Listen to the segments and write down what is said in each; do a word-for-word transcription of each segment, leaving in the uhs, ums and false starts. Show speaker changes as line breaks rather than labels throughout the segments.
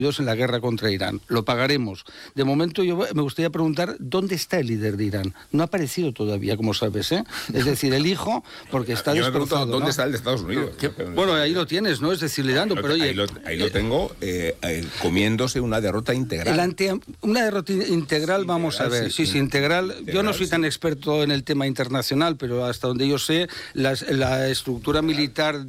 en la guerra contra Irán. Lo pagaremos. De momento yo me gustaría preguntar ¿dónde está el líder de Irán? No ha aparecido todavía, como sabes, ¿eh? Es decir, el hijo, porque está
yo
destrozado,
me ¿dónde
¿no?
está el de Estados Unidos?
Bueno, ahí lo tienes, ¿no? Es decir, le dando, pero oye...
Ahí lo, ahí lo tengo eh, eh, comiéndose una derrota integral.
El ante, una derrota integral, vamos
integral,
a ver.
Sí,
sí, sí, integral.
integral.
Yo no soy
sí.
tan experto en el tema internacional, pero hasta donde yo sé, las, la estructura militar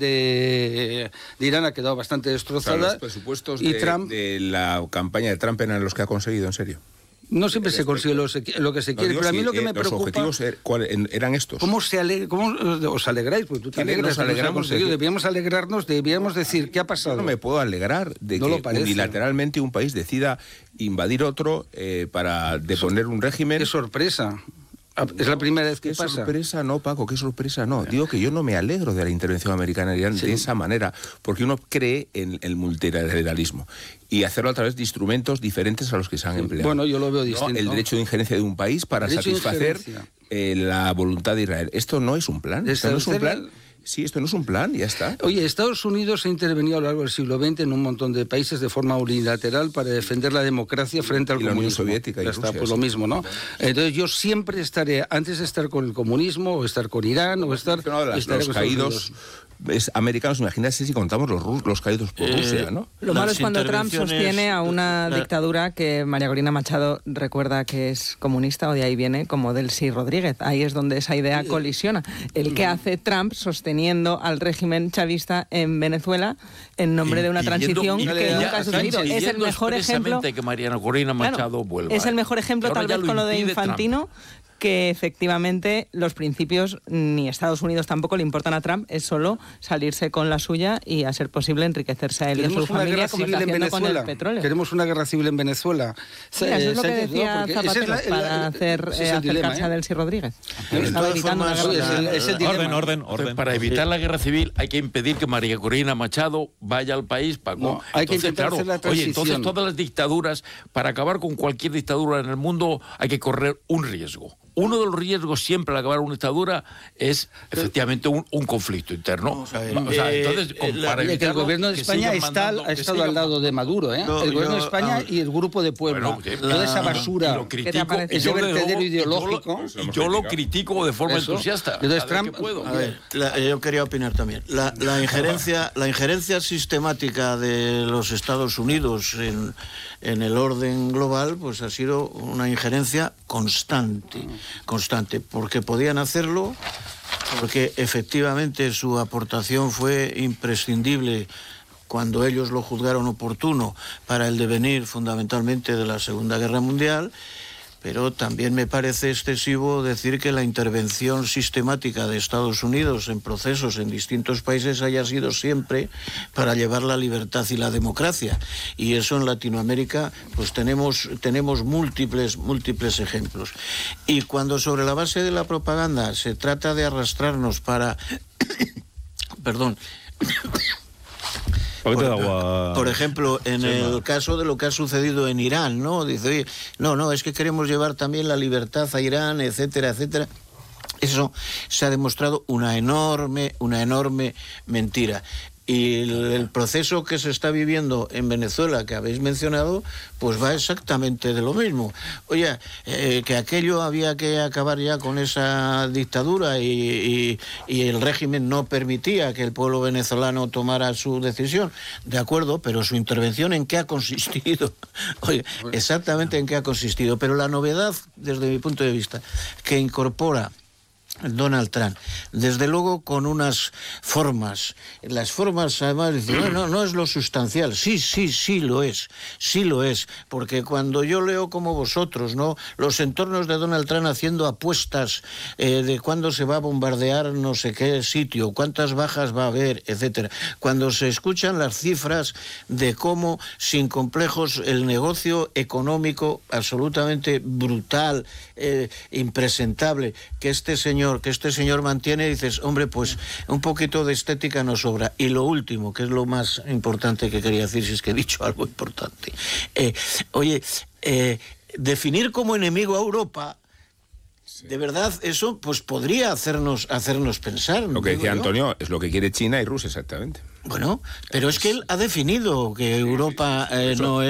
de, de Irán ha quedado bastante destrozada.
O sea, los presupuestos
y
de,
Trump,
de la campaña de Trump eran los que ha conseguido, en serio.
No siempre se consigue lo, lo que se quiere, pero a mí
si,
lo que
eh,
me
los
preocupa...
objetivos er, ¿cuál, eran estos?
¿Cómo, se ale, ¿Cómo os alegráis? Porque tú te
Sí,
alegras,
nos alegramos
de que...
de que...
Debíamos alegrarnos, debíamos decir, ¿qué ha pasado?
Yo no me puedo alegrar de
no
que unilateralmente un país decida invadir otro eh, para deponer un régimen.
¡Qué sorpresa! Es la primera vez que
¿Qué
pasa.
sorpresa no, Paco? ¿Qué sorpresa no? Digo que yo no me alegro de la intervención americana en Irán sí. de esa manera, porque uno cree en el multilateralismo y hacerlo a través de instrumentos diferentes a los que se han empleado.
Bueno, yo lo veo distinto.
¿No? El derecho de injerencia de un país para satisfacer eh, la voluntad de Israel. Esto no es un plan. Esto no es un plan. Sí, esto no es un plan, ya está.
Oye, Estados Unidos ha intervenido a lo largo del siglo veinte en un montón de países de forma unilateral para defender la democracia frente al
y la
comunismo.
Unión Soviética y
ya está,
Rusia,
pues
sí.
lo mismo, ¿no? Entonces yo siempre estaré, antes de estar con el comunismo, o estar con Irán, o estar...
No, las, los caídos... Es, americanos, imagínate si contamos los, los caídos por eh, Rusia, ¿no?
Lo malo es cuando Trump sostiene a una la... dictadura que María Corina Machado recuerda que es comunista, o de ahí viene, como Delcy Rodríguez. Ahí es donde esa idea colisiona. El que hace Trump sosteniendo al régimen chavista en Venezuela en nombre de una transición y, y que nunca ha sucedido. Es el mejor ejemplo...
que María Corina Machado
claro,
vuelva.
Es el mejor ejemplo, tal vez, con lo de Infantino... Trump. Que efectivamente los principios ni Estados Unidos tampoco le importan a Trump, es solo salirse con la suya y a ser posible enriquecerse a él y a su familia como está haciendo con el petróleo.
Queremos una guerra civil en Venezuela.
Mira, eso es lo que decía no, Zapatero la, para hacer, eh, acercarse dilema, ¿eh? a Delcy Rodríguez. Estaba evitando una guerra civil.
Es el orden, orden, orden. Para evitar la guerra civil hay que impedir que María Corina Machado vaya al país, Paco. No,
hay
entonces,
que intentar
claro,
hacer la transición.
Oye, entonces todas las dictaduras, para acabar con cualquier dictadura en el mundo, hay que correr un riesgo. Uno de los riesgos siempre al acabar una dictadura es efectivamente un, un conflicto interno. O sea,
eh, entonces, eh, la, para que el gobierno de España está, mandando, ha estado al lado de Maduro, ¿eh? No, el gobierno yo, de España ah, y el grupo de Puebla. Bueno, que,
toda
la, esa basura,
lo critico,
ese vertedero ideológico.
Y yo lo critico de forma
Eso.
entusiasta.
Entonces, Trump,
puedo.
A ver, la, yo quería opinar también. La, la, injerencia, la injerencia sistemática de los Estados Unidos en, en el orden global, pues ha sido una injerencia constante, constante. Porque podían hacerlo, porque efectivamente su aportación fue imprescindible cuando ellos lo juzgaron oportuno para el devenir fundamentalmente de la Segunda Guerra Mundial, pero también me parece excesivo decir que la intervención sistemática de Estados Unidos en procesos en distintos países haya sido siempre para llevar la libertad y la democracia. Y eso en Latinoamérica pues tenemos, tenemos múltiples, múltiples ejemplos. Y cuando sobre la base de la propaganda se trata de arrastrarnos para... perdón... Por, por ejemplo, en el caso de lo que ha sucedido en Irán, ¿no? Dice, oye, no, no, es que queremos llevar también la libertad a Irán, etcétera, etcétera. Eso se ha demostrado una enorme, una enorme mentira. Y el, el proceso que se está viviendo en Venezuela, que habéis mencionado, pues va exactamente de lo mismo. Oye, eh, que aquello había que acabar ya con esa dictadura y, y, y el régimen no permitía que el pueblo venezolano tomara su decisión. De acuerdo, pero su intervención ¿en qué ha consistido? Oye, exactamente en qué ha consistido. Pero la novedad, desde mi punto de vista, que incorpora Donald Trump, desde luego con unas formas, las formas además dicen, no, no, no es lo sustancial, sí, sí, sí lo es, sí lo es, porque cuando yo leo como vosotros, ¿no?, los entornos de Donald Trump haciendo apuestas eh, de cuándo se va a bombardear no sé qué sitio, cuántas bajas va a haber, etcétera, cuando se escuchan las cifras de cómo, sin complejos, el negocio económico absolutamente brutal, eh, impresentable, que este señor que este señor mantiene, dices, hombre, pues un poquito de estética nos sobra. Y lo último, que es lo más importante que quería decir, si es que he dicho algo importante. Eh, oye, eh, definir como enemigo a Europa, sí, de verdad, eso pues podría hacernos, hacernos pensar.
Lo que decía Antonio, es lo que quiere China y Rusia exactamente.
Bueno, pero es que él ha definido que Europa eh, no es...